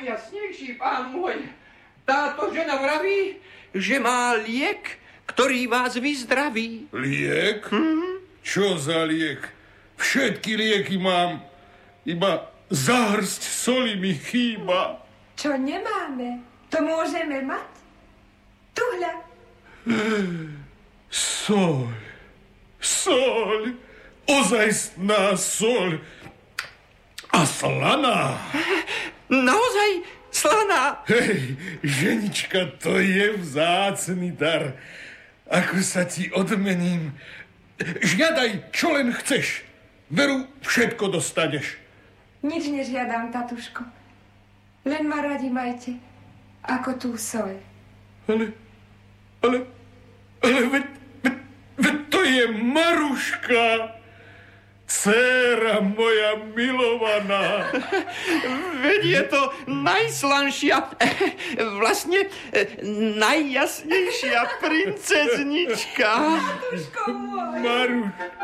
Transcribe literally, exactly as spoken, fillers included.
najjasnejší, pán môj. Táto žena vraví, že má liek, ktorý vás vyzdraví. Liek? Mm-hmm. Čo za liek? Všetky lieky mám. Iba zahrsť soli mi chýba. Čo nemáme, to môžeme mať. Tuhľa. Soľ. Soľ. Ozajstná soľ. A slaná. Naozaj slaná. Hej, ženička, to je vzácny dar. Ako sa ti odmením. Žiadaj, čo len chceš. Veru, všetko dostaneš. Nič nežiadam, tatuško. Len ma radi majte, ako tú soľ. Ale, ale, ale, veď, veď, veď to je Maruška. Dcéra moja milovaná. Veď je to najslanšia, vlastne najjasnejšia princeznička. Tatuško môj. Maruška.